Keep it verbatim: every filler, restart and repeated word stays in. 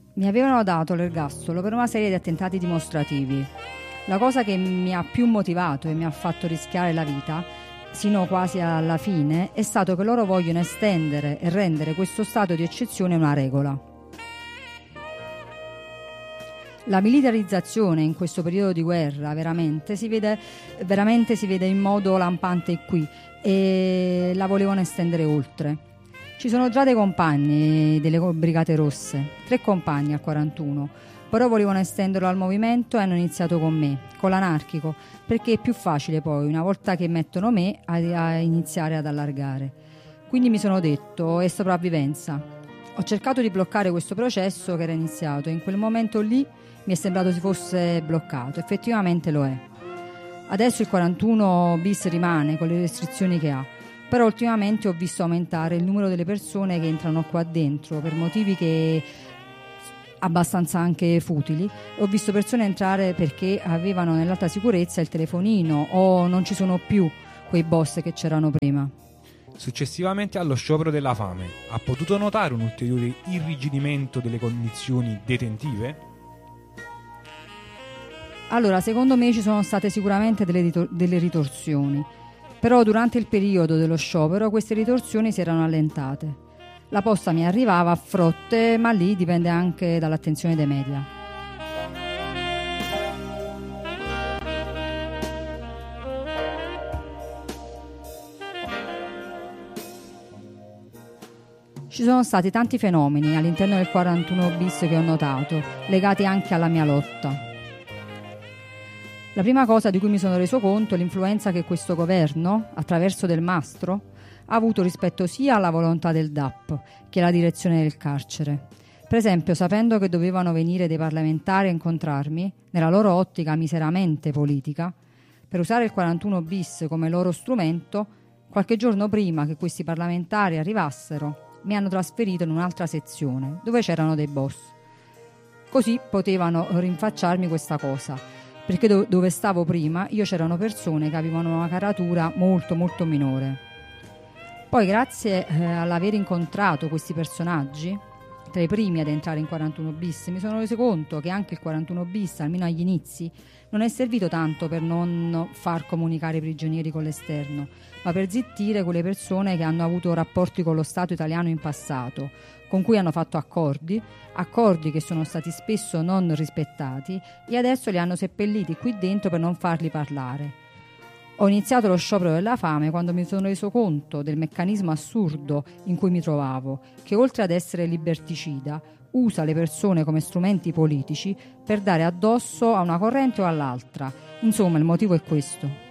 Mi avevano dato l'ergastolo per una serie di attentati dimostrativi. La cosa che mi ha più motivato e mi ha fatto rischiare la vita, sino quasi alla fine, è stato che loro vogliono estendere e rendere questo stato di eccezione una regola. La militarizzazione in questo periodo di guerra veramente si vede, veramente si vede in modo lampante qui, e la volevano estendere oltre. Ci sono già dei compagni delle Brigate Rosse, tre compagni al quarantuno, però volevano estenderlo al movimento e hanno iniziato con me, con l'anarchico, perché è più facile poi, una volta che mettono me, a, a iniziare ad allargare. Quindi mi sono detto, è sopravvivenza. Ho cercato di bloccare questo processo che era iniziato e in quel momento lì mi è sembrato si fosse bloccato, effettivamente lo è. Adesso il quarantuno bis rimane con le restrizioni che ha, però ultimamente ho visto aumentare il numero delle persone che entrano qua dentro per motivi che abbastanza anche futili. Ho visto persone entrare perché avevano nell'alta sicurezza il telefonino o non ci sono più quei boss che c'erano prima. Successivamente allo sciopero della fame, ha potuto notare un ulteriore irrigidimento delle condizioni detentive? Allora, secondo me ci sono state sicuramente delle, ritor- delle ritorsioni. Però durante il periodo dello sciopero queste ritorsioni si erano allentate. La posta mi arrivava a frotte, ma lì dipende anche dall'attenzione dei media. Ci sono stati tanti fenomeni all'interno del quarantuno bis che ho notato, legati anche alla mia lotta. La prima cosa di cui mi sono reso conto è l'influenza che questo governo, attraverso Del Mastro, ha avuto rispetto sia alla volontà del D A P che alla direzione del carcere. Per esempio, sapendo che dovevano venire dei parlamentari a incontrarmi, nella loro ottica miseramente politica, per usare il quarantuno bis come loro strumento, qualche giorno prima che questi parlamentari arrivassero, mi hanno trasferito in un'altra sezione, dove c'erano dei boss. Così potevano rinfacciarmi questa cosa, perché do- dove stavo prima io c'erano persone che avevano una caratura molto molto minore. Poi grazie eh, all'aver incontrato questi personaggi, tra i primi ad entrare in quarantuno bis, mi sono reso conto che anche il quarantuno bis, almeno agli inizi, non è servito tanto per non far comunicare i prigionieri con l'esterno, ma per zittire quelle persone che hanno avuto rapporti con lo Stato italiano in passato, con cui hanno fatto accordi, accordi che sono stati spesso non rispettati e adesso li hanno seppelliti qui dentro per non farli parlare. Ho iniziato lo sciopero della fame quando mi sono reso conto del meccanismo assurdo in cui mi trovavo, che oltre ad essere liberticida, usa le persone come strumenti politici per dare addosso a una corrente o all'altra. Insomma, il motivo è questo.